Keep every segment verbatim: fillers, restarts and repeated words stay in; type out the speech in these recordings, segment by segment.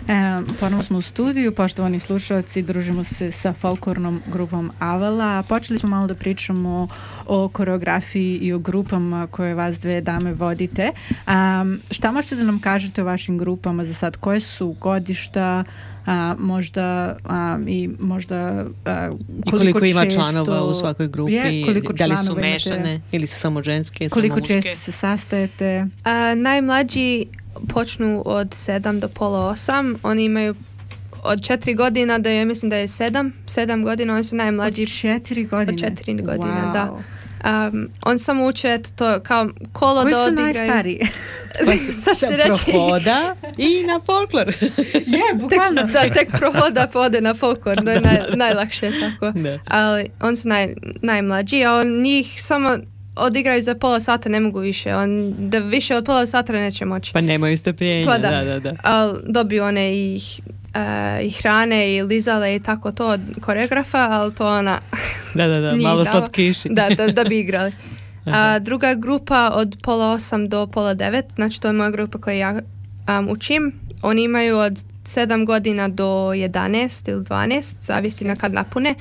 E, ponovno smo u studiju, poštovani slušalci, družimo se sa folklornom grupom Avala. Počeli smo malo da pričamo o koreografiji i o grupama koje vas dve dame vodite. Um, šta možete da nam kažete o vašim grupama za sad? Koje su godišta, a, možda a, i možda a, koliko, I koliko često, ima članova u svakoj grupi, je, koliko da li su članova mešane imate, ili su samo ženske, koliko samo muške? često se sastajete? A, najmlađi počnu od sedam do pola osam, oni imaju od četiri godina do, ja mislim da je sedam, sedam godina, oni su najmlađi. Od četiri godine? Od četiri godine, wow. da. Um, on samo uče eto, to kao kolo koji da odigraju. Koji su najstariji? Sad ću reći. Prohoda i na folklor. Je, bukvalno. Tek, da, tek prohoda pa ode na folklor, to je naj, najlakše tako. Da. Ali on su naj, najmlađi, a on njih samo odigraju za pola sata, ne mogu više. On, da više od pola sata neće moći. Pa nemaju strpljenja. Pa da, da, da, da. Ali dobiju one i, uh, i hrane i lizale i tako to od koreografa, ali to ona da, da, da, malo slatkiši. Da, da, da bi igrali. A, druga grupa od pola osam do pola devet, znači to je moja grupa koju ja um, učim. Oni imaju od sedam godina do jedanaest ili dvanaest, zavisi na kad napune.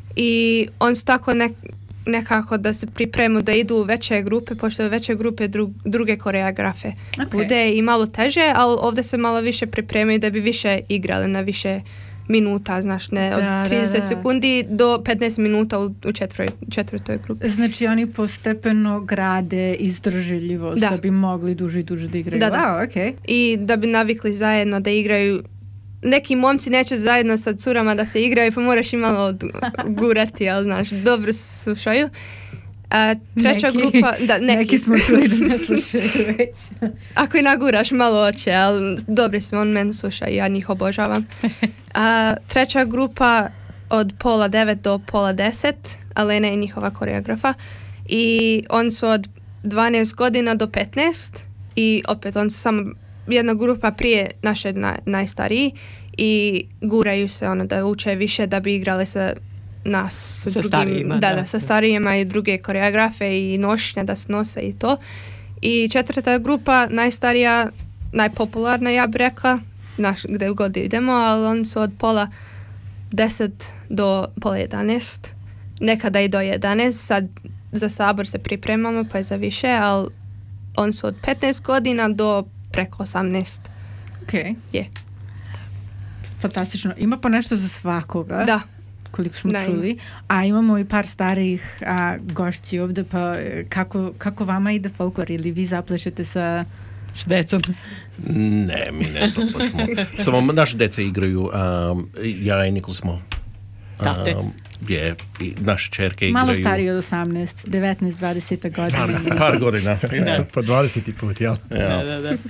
I on su tako nek, nekako da se pripremu da idu u veće grupe, pošto veće grupe dru, druge koreografe. Okay. Bude i malo teže, ali ovdje se malo više pripremaju da bi više igrali na više minuta, znaš, ne, od da, trideset da, da. sekundi do petnaest minuta u, u četvroj, četvrtoj grupi. Znači oni postepeno grade izdržljivost da, da bi mogli duže i duže da igraju. Da, da. Wow, okay. I da bi navikli zajedno da igraju. Neki momci neće zajedno sa curama da se igraju, pa moraš i malo gurati, ali znaš, dobro slušaju. A, treća neki, grupa, da, neki. neki smo čuli da ne slušaju već. Ako i naguraš malo oće, ali dobri smo, on mene sluša i ja njih obožavam. A, treća grupa od pola devet do pola deset, Alena je njihova koreografa i on su od dvanaest godina do petnaest i opet on su samo jedna grupa prije naše na, najstariji i guraju se ono da uče više da bi igrali sa nas sa, sa drugim, starijima, da, da, da, sa starijima i druge koreografe i nošnja da se nose i to. I četvrta grupa, najstarija, najpopularna, ja bih rekla, naš, gdje god idemo, ali oni su od pola deset do pola jedanaest, nekada i do jedanaest, sad za sabor se pripremamo pa je za više, ali oni su od petnaest godina do preko osamnaest. Ok. Je. Fantastično. Ima pa nešto za svakoga. Da. Koliko smo da, čuli. A imamo i par starijih a, gošći ovdje, pa kako, kako vama ide folklor? Ili vi zaplešete sa s decom? Ne, mi ne zaplešemo. Samo naše dece igraju, um, ja i Nikol smo. Tate. Um, je, i naše čerke igraju. Malo stariji od osamnaest, devetnaest, dvadeset godina. Par, par godina. Ja. Po dvadeseti put, jel? Ja. Da, da, da.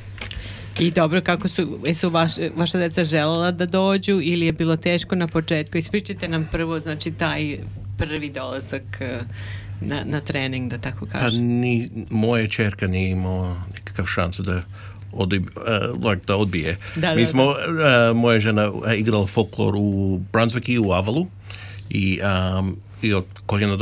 I dobro, kako su, su vaš, vaša deca željela da dođu ili je bilo teško na početku? Ispričajte nam prvo, znači, taj prvi dolazak na, na trening, da tako kažem. Pa ni, moja čerka nije imala nekakav šansu da Odbi, uh, like da odbije. Da, Mi da, smo, da. Uh, moja žena igrala folklor u Brunswicku i u Avalu i, um, i od koljena do